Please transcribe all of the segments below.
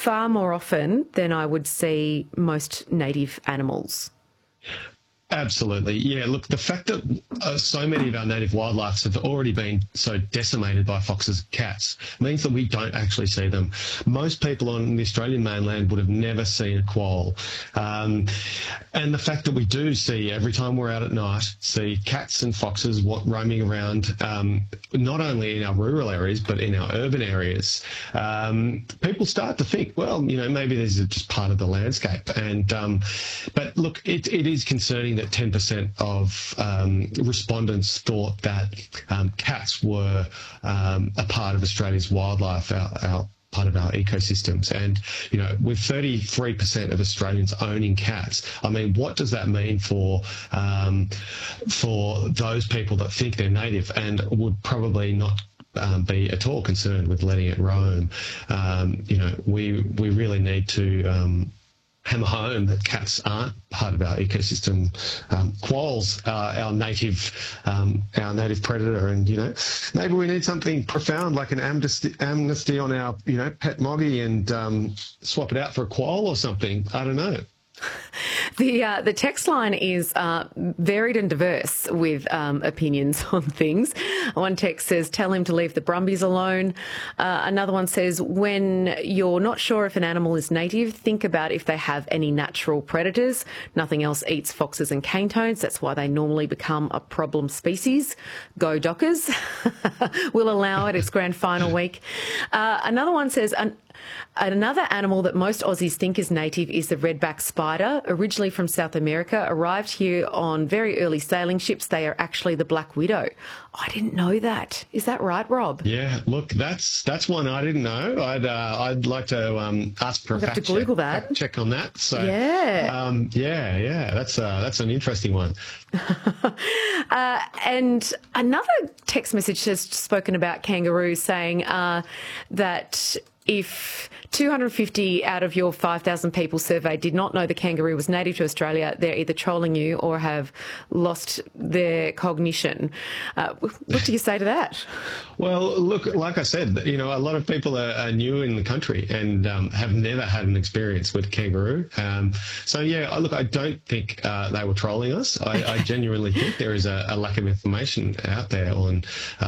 far more often than I would see most native animals. Absolutely. Yeah, look, the fact that so many of our native wildlife have already been so decimated by foxes and cats means that we don't actually see them. Most people on the Australian mainland would have never seen a quoll. And the fact that we do see, every time we're out at night, see cats and foxes roaming around, not only in our rural areas, but in our urban areas, people start to think, well, maybe this is just part of the landscape. And but look, it is concerning that 10% of respondents thought that cats were a part of Australia's wildlife, our part of our ecosystems. And, with 33% of Australians owning cats, I mean, what does that mean for those people that think they're native and would probably not be at all concerned with letting it roam? We really need to hammer home that cats aren't part of our ecosystem. Quolls are our native predator, and maybe we need something profound like an amnesty on our pet moggy and swap it out for a quoll or something. I don't know. The text line is varied and diverse with opinions on things. One text says, tell him to leave the brumbies alone. Another one says, when you're not sure if an animal is native, think about if they have any natural predators. Nothing else eats foxes and cane toads. That's why they normally become a problem species. Go Dockers. We'll allow it. It's grand final week. Another one says, another animal that most Aussies think is native is the redback spider. Originally from South America, arrived here on very early sailing ships. They are actually the black widow. I didn't know that. Is that right, Rob? Yeah, look, that's one I didn't know. I'd like to ask for a fact check on that. So yeah, that's an interesting one. And another text message has spoken about kangaroos, saying that if 250 out of your 5,000 people surveyed did not know the kangaroo was native to Australia, they're either trolling you or have lost their cognition. What do you say to that? Well, look, like I said, a lot of people are new in the country and have never had an experience with kangaroo. So, yeah, look, I don't think they were trolling us. I genuinely think there is a lack of information out there on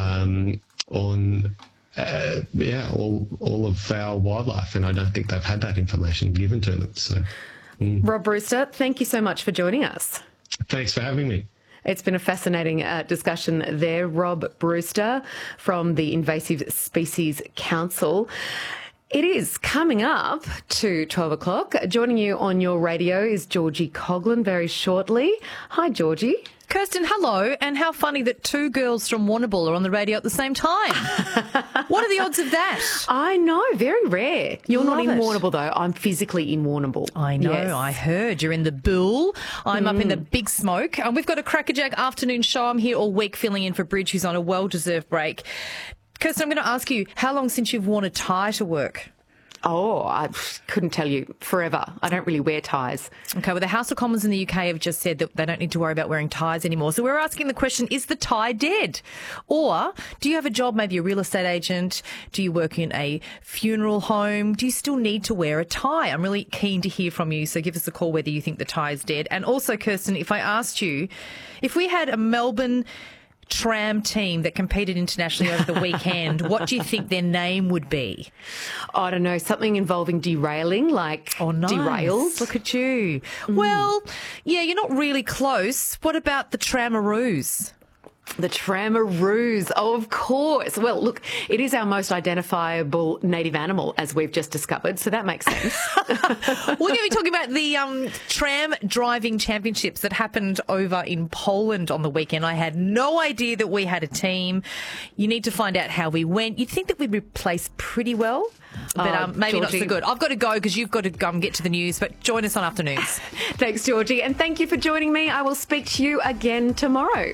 all of our wildlife, and I don't think they've had that information given to them. So, Rob Brewster, thank you so much for joining us. Thanks for having me. It's been a fascinating discussion there. Rob Brewster from the Invasive Species Council. It is coming up to 12 o'clock. Joining you on your radio is Georgie Coughlin very shortly. Hi, Georgie. Kirsten, hello, and how funny that two girls from Warrnambool are on the radio at the same time. What are the odds of that? I know, very rare. You're not in it. Warrnambool, though. I'm physically in Warrnambool. I know, Yes. I heard. You're in the Bull. I'm up in the Big Smoke. And we've got a crackerjack afternoon show. I'm here all week filling in for Bridge, who's on a well-deserved break. Kirsten, I'm going to ask you, how long since you've worn a tie to work? Oh, I couldn't tell you. Forever. I don't really wear ties. Okay, well, the House of Commons in the UK have just said that they don't need to worry about wearing ties anymore. So we're asking the question, is the tie dead? Or do you have a job, maybe a real estate agent? Do you work in a funeral home? Do you still need to wear a tie? I'm really keen to hear from you, so give us a call whether you think the tie is dead. And also, Kirsten, if I asked you, if we had a Melbourne tram team that competed internationally over the weekend, what do you think their name would be? I don't know, something involving derailing, like derails. Look at you. Well, yeah, you're not really close. What about the Tramaroos? The Tramaroos, oh, of course. Well, look, it is our most identifiable native animal, as we've just discovered, so that makes sense. We're going to be talking about the tram driving championships that happened over in Poland on the weekend. I had no idea that we had a team. You need to find out how we went. You'd think that we'd be placed pretty well, but maybe Georgie, not so good. I've got to go because you've got to get to the news, but join us on Afternoons. Thanks, Georgie, and thank you for joining me. I will speak to you again tomorrow.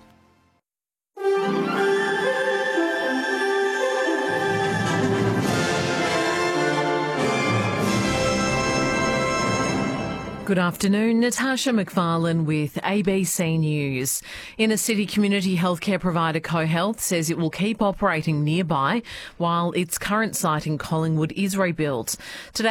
Good afternoon, Natasha McFarlane with ABC News. Inner City community healthcare provider CoHealth says it will keep operating nearby while its current site in Collingwood is rebuilt. Today